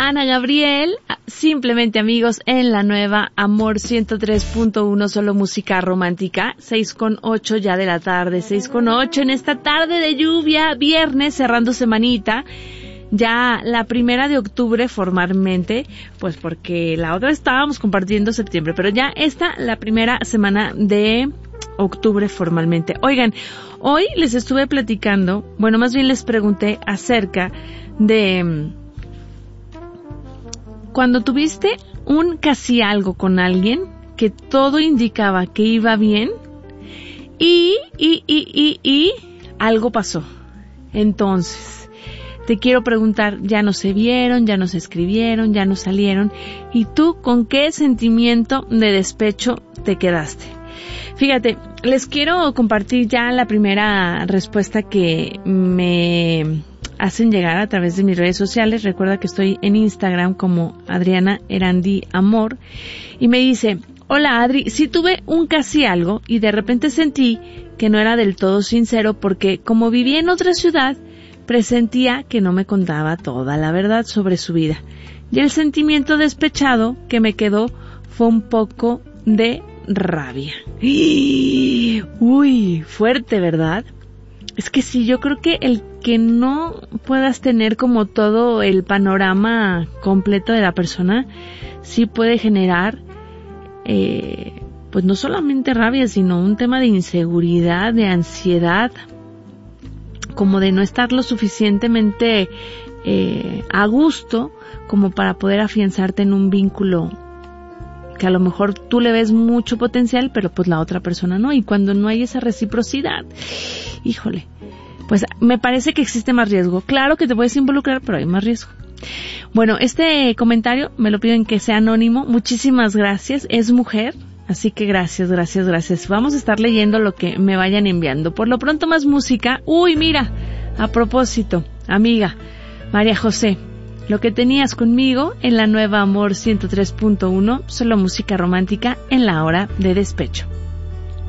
Ana Gabriel, simplemente amigos, en la nueva Amor 103.1, solo música romántica, 6:08 ya de la tarde, 6:08 en esta tarde de lluvia, viernes, cerrando semanita, ya la 1 de octubre formalmente, pues porque la otra estábamos compartiendo septiembre, pero ya esta, la primera semana de octubre formalmente. Oigan, hoy les estuve platicando, bueno, más bien les pregunté acerca de cuando tuviste un casi algo con alguien que todo indicaba que iba bien y algo pasó. Entonces, te quiero preguntar, ya no se vieron, ya no se escribieron, ya no salieron, ¿y tú con qué sentimiento de despecho te quedaste? Fíjate, les quiero compartir ya la primera respuesta que me hacen llegar a través de mis redes sociales. Recuerda que estoy en Instagram como Adriana Erandi Amor, y me dice: hola Adri, sí tuve un casi algo y de repente sentí que no era del todo sincero porque como vivía en otra ciudad, presentía que no me contaba toda la verdad sobre su vida, y el sentimiento despechado que me quedó fue un poco de rabia. Uy, fuerte, ¿verdad? Es que sí, yo creo que el que no puedas tener como todo el panorama completo de la persona, sí puede generar, pues no solamente rabia, sino un tema de inseguridad, de ansiedad, como de no estar lo suficientemente a gusto como para poder afianzarte en un vínculo que a lo mejor tú le ves mucho potencial, pero pues la otra persona no. Y cuando no hay esa reciprocidad, híjole, pues me parece que existe más riesgo. Claro que te puedes involucrar, pero hay más riesgo. Bueno, este comentario me lo piden que sea anónimo. Muchísimas gracias. Es mujer, así que gracias. Vamos a estar leyendo lo que me vayan enviando. Por lo pronto, más música. Uy, mira, a propósito, amiga María José, lo que tenías conmigo en la nueva Amor 103.1, solo música romántica en la hora de despecho.